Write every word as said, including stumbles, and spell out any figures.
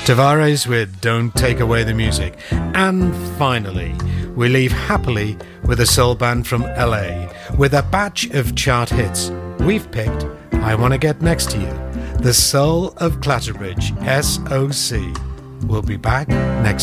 Tavares with Don't Take Away the Music. And finally, we leave happily with a soul band from L A with a batch of chart hits. We've picked I Want to Get Next to You, the soul of Clatterbridge, S O C. We'll be back next